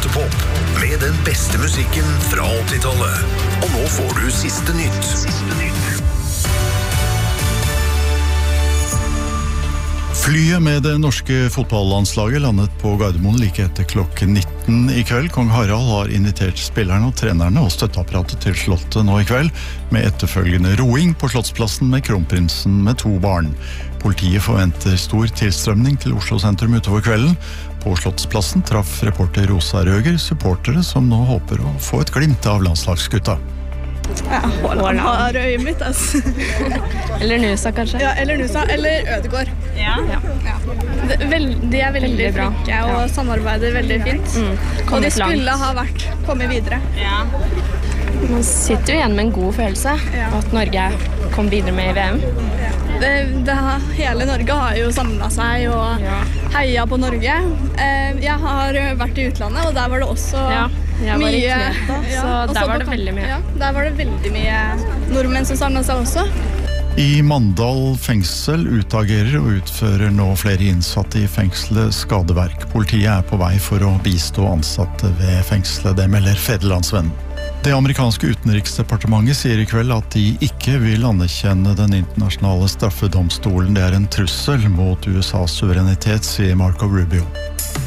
Låtepop med den beste musikken fra 80-tallet. Og nå får du siste nytt. Flyet med det norske fotballandslaget landet på Gardermoen like etter klokken 19 i kveld. Kong Harald har invitert spillerne og trenerne og støtteapparatet til slottet nå i kveld, med etterfølgende roing på Slottsplassen med kronprinsen med 2 barn. Politiet forventer stor tilstrømning til Oslo sentrum utover kvelden. På Slottsplassen traff reporter Rosa Røger supportere som nå håper å få et glimt av landslagsgutta. Ja, Haaland har øyet mitt, altså. Eller Nusa, kanskje? Ja, eller Nusa, eller Ødegaard. Ja. De er veldig flinke og samarbeider veldig fint. Og de skulle ha kommet videre. Ja. Man sitter jo igjen med en god følelse at Norge kom videre med i VM. Hele Norge har jo samlet seg og heia på Norge. Jeg har vært i utlandet, og der var det også jeg var i Kreta, så der var det veldig mye. Ja, der var det veldig mye nordmenn som samlet seg også. I Mandal fengsel utagerer og utfører nå flere innsatte i fengselet skadeverk. Politiet er på vei for å bistå ansatte ved fengselet, det melder Federlandsvennen. Det amerikanske utenriksdepartementet sier i kveld at de ikke vil anerkjenne den internasjonale straffedomstolen. Det er en trussel mot USAs suverenitet, sier Marco Rubio.